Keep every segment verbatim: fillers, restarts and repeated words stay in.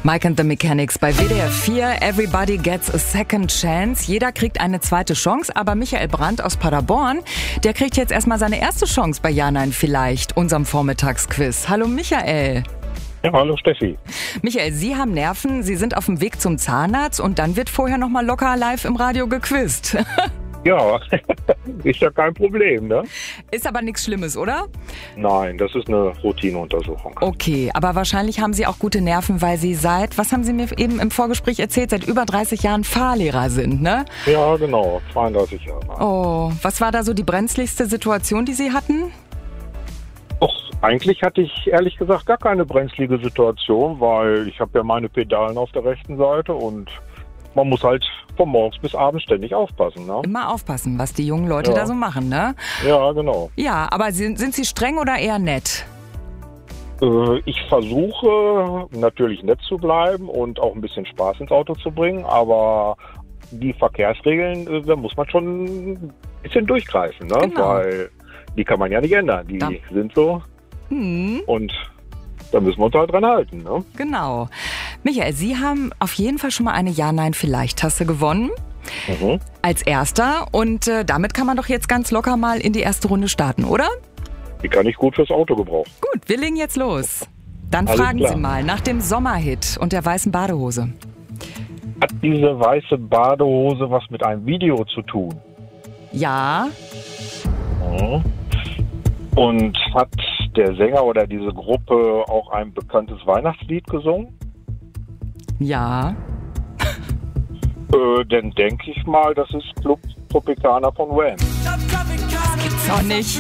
Mike and the Mechanics bei W D R vier. Everybody gets a second chance. Jeder kriegt eine zweite Chance, aber Michael Brandt aus Paderborn, der kriegt jetzt erstmal seine erste Chance bei Ja, Nein, Vielleicht, unserem Vormittagsquiz. Hallo Michael. Ja, hallo Steffi. Michael, Sie haben Nerven, Sie sind auf dem Weg zum Zahnarzt und dann wird vorher nochmal locker live im Radio gequizt. Ja, ist ja kein Problem, ne? Ist aber nichts Schlimmes, oder? Nein, das ist eine Routineuntersuchung. Okay, aber wahrscheinlich haben Sie auch gute Nerven, weil Sie seit, was haben Sie mir eben im Vorgespräch erzählt, seit über dreißig Jahren Fahrlehrer sind, ne? Ja, genau, zweiunddreißig Jahre. Oh, was war da so die brenzligste Situation, die Sie hatten? Och, eigentlich hatte ich ehrlich gesagt gar keine brenzlige Situation, weil ich habe ja meine Pedalen auf der rechten Seite und man muss halt von morgens bis abends ständig aufpassen, ne? Immer aufpassen, was die jungen Leute Ja. da so machen, ne? Ja, genau. Ja, aber sind, sind Sie streng oder eher nett? Äh, ich versuche natürlich nett zu bleiben und auch ein bisschen Spaß ins Auto zu bringen, aber die Verkehrsregeln, äh, da muss man schon ein bisschen durchgreifen, ne? Genau. Weil die kann man ja nicht ändern, die Ja. sind so Hm, und da müssen wir uns halt dran halten, ne? genau. Michael, Sie haben auf jeden Fall schon mal eine Ja-Nein-Vielleicht-Tasse gewonnen. Mhm. Als Erster. Und äh, damit kann man doch jetzt ganz locker mal in die erste Runde starten, oder? Die kann ich gut fürs Auto gebrauchen. Gut, wir legen jetzt los. Dann Alles fragen klar. Sie mal nach dem Sommerhit und der weißen Badehose. Hat diese weiße Badehose was mit einem Video zu tun? Ja, Mhm. Und hat der Sänger oder diese Gruppe auch ein bekanntes Weihnachtslied gesungen? ja. Äh, dann denke ich mal, das ist Club Tropicana von Wham. Gibt's auch nicht.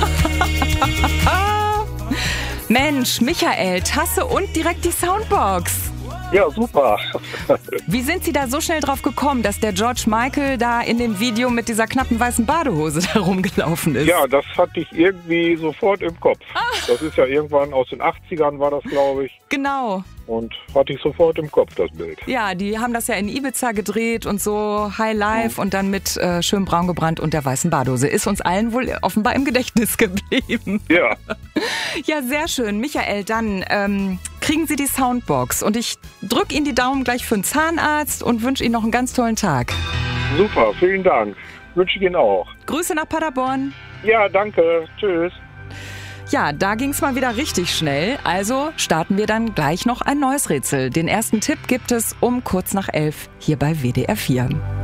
Mensch, Michael, Tasse und direkt die Soundbox. Ja, super. Wie sind Sie da so schnell drauf gekommen, dass der George Michael da in dem Video mit dieser knappen weißen Badehose da rumgelaufen ist? Ja, das hatte ich irgendwie sofort im Kopf. Das ist ja irgendwann aus den achtzigern war das, glaube ich. Genau. Und hatte ich sofort im Kopf, das Bild. Ja, die haben das ja in Ibiza gedreht und so High Life und dann mit äh, schön braun gebrannt und der weißen Badehose. Ist uns allen wohl offenbar im Gedächtnis geblieben. Ja, Ja, sehr schön. Michael, dann ähm, kriegen Sie die Soundbox und ich drücke Ihnen die Daumen gleich für den Zahnarzt und wünsche Ihnen noch einen ganz tollen Tag. super, vielen Dank. Wünsche ich Ihnen auch. Grüße nach Paderborn. Ja, danke. Tschüss. Ja, da ging's mal wieder richtig schnell. Also starten wir dann gleich noch ein neues Rätsel. Den ersten Tipp gibt es um kurz nach elf hier bei W D R vier.